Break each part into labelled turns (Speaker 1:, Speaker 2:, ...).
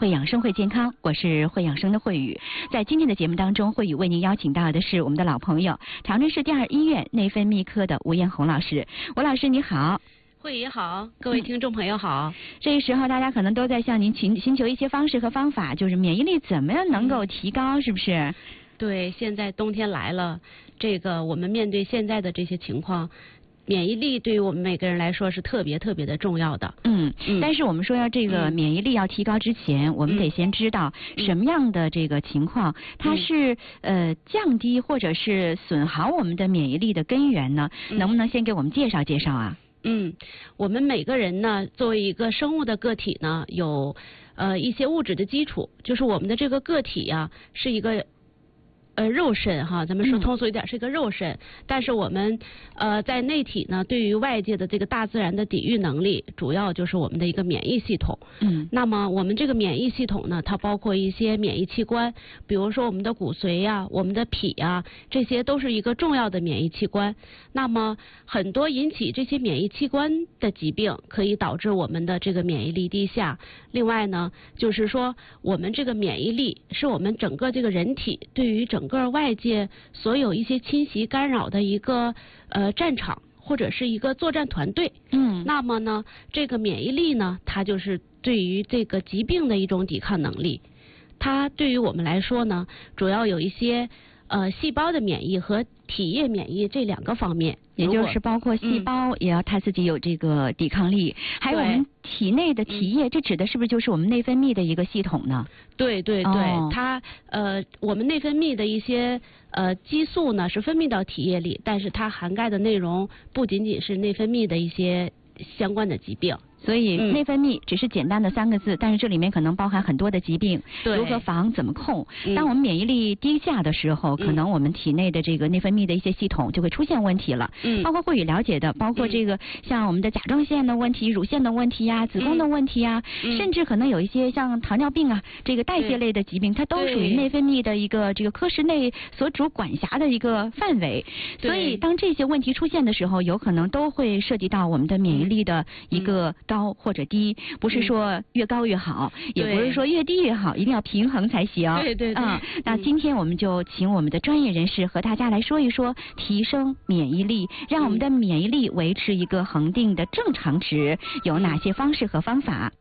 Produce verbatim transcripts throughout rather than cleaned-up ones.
Speaker 1: 会养生会健康，我是会养生的慧宇。在今天的节目当中，慧宇为您邀请到的是我们的老朋友，长春市第二医院内分泌科的吴艳红老师。吴老师你好。
Speaker 2: 慧宇好，各位听众朋友好。
Speaker 1: 嗯、这个时候大家可能都在向您寻寻求一些方式和方法，就是免疫力怎么样能够提高，嗯、是不是？
Speaker 2: 对，现在冬天来了，这个我们面对现在的这些情况，免疫力对于我们每个人来说是特别特别的重要的。
Speaker 1: 嗯，嗯但是我们说要这个免疫力要提高之前，嗯、我们得先知道什么样的这个情况，嗯、它是呃降低或者是损耗我们的免疫力的根源呢？嗯、能不能先给我们介绍介绍啊？
Speaker 2: 嗯，我们每个人呢，作为一个生物的个体呢，有呃一些物质的基础，就是我们的这个个体呀，是一个。呃，肉身哈，咱们说通俗一点，是一个肉身。嗯、但是我们呃在内体呢，对于外界的这个大自然的抵御能力，主要就是我们的一个免疫系统。嗯。那么我们这个免疫系统呢，它包括一些免疫器官，比如说我们的骨髓呀、我们的脾呀，这些都是一个重要的免疫器官。那么很多引起这些免疫器官的疾病，可以导致我们的这个免疫力低下。另外呢，就是说我们这个免疫力是我们整个这个人体对于整整个外界所有一些侵袭干扰的一个呃战场或者是一个作战团队。嗯，那么呢，这个免疫力呢，它就是对于这个疾病的一种抵抗能力。它对于我们来说呢，主要有一些呃细胞的免疫和体液免疫这两个方面，
Speaker 1: 也就是包括细胞也要它自己有这个抵抗力，嗯、还有我们体内的体液，这指的是不是就是我们内分泌的一个系统呢？
Speaker 2: 对对对，
Speaker 1: 哦、
Speaker 2: 它呃我们内分泌的一些呃激素呢是分泌到体液里，但是它涵盖的内容不仅仅是内分泌的一些相关的疾病。
Speaker 1: 所以内分泌只是简单的三个字，嗯、但是这里面可能包含很多的疾病，如何防、怎么控。嗯、当我们免疫力低下的时候，嗯、可能我们体内的这个内分泌的一些系统就会出现问题了。嗯，包括慧宇了解的，包括这个像我们的甲状腺的问题、乳腺的问题呀、子宫的问题呀，嗯、甚至可能有一些像糖尿病啊，这个代谢类的疾病，它都属于内分泌的一个这个科室内所主管辖的一个范围。所以当这些问题出现的时候，有可能都会涉及到我们的免疫力的一个高或者低，不是说越高越好，嗯、也不是说越低越好，一定要平衡才行。
Speaker 2: 对对对。
Speaker 1: 嗯，那今天我们就请我们的专业人士和大家来说一说提升免疫力，让我们的免疫力维持一个恒定的正常值，有哪些方式和方法？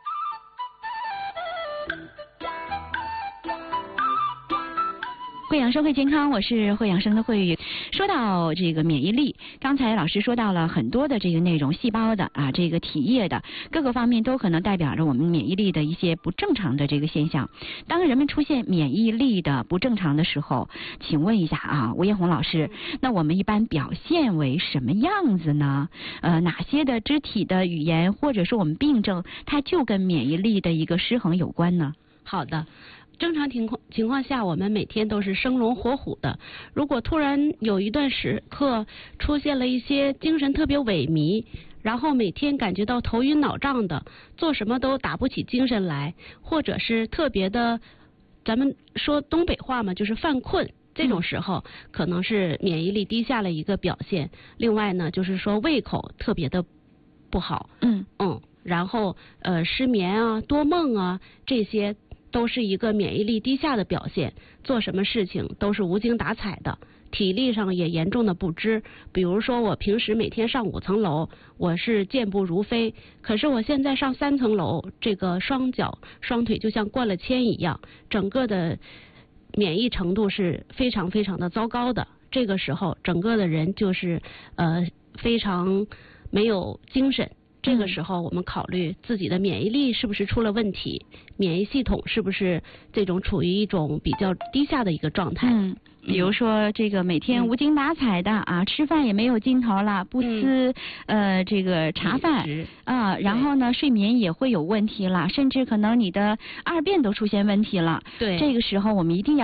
Speaker 1: 会养生会健康，我是会养生的慧宇。说到这个免疫力，刚才老师说到了很多的这个内容，细胞的啊，这个体液的各个方面都可能代表着我们免疫力的一些不正常的这个现象。当人们出现免疫力的不正常的时候，请问一下啊，吴艳红老师，那我们一般表现为什么样子呢？呃，哪些的肢体的语言或者说我们病症，它就跟免疫力的一个失衡有关呢？
Speaker 2: 好的。正常情况情况下，我们每天都是生龙活虎的。如果突然有一段时刻出现了一些精神特别萎靡，然后每天感觉到头晕脑胀的，做什么都打不起精神来，或者是特别的，咱们说东北话嘛，就是犯困。这种时候可能是免疫力低下了一个表现。另外呢，就是说胃口特别的不好。嗯嗯，然后呃失眠啊、多梦啊这些。都是一个免疫力低下的表现，做什么事情都是无精打采的，体力上也严重的不支。比如说我平时每天上五层楼，我是健步如飞，可是我现在上三层楼，这个双脚双腿就像灌了铅一样，整个的免疫程度是非常非常的糟糕的。这个时候整个的人就是呃非常没有精神。这个时候我们考虑自己的免疫力是不是出了问题，免疫系统是不是这种处于一种比较低下的一个状态。嗯，
Speaker 1: 比如说这个每天无精打采的、嗯、啊，吃饭也没有劲头了，不思、嗯、呃这个茶饭啊，然后呢睡眠也会有问题了，甚至可能你的二便都出现问题了。对，这个时候我们一定要